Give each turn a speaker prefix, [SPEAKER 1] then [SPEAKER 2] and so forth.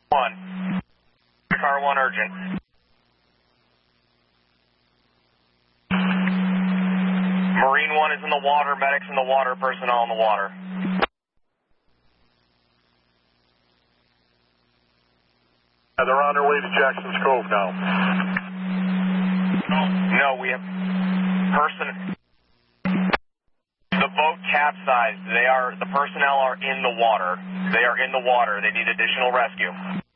[SPEAKER 1] 1. Car 1 urgent. Marine 1 is in the water, medics in the water, personnel in the water.
[SPEAKER 2] They're on their way to Jackson's Cove now.
[SPEAKER 1] No, we have person. The boat capsized. The personnel are in the water. They are in the water. They need additional rescue.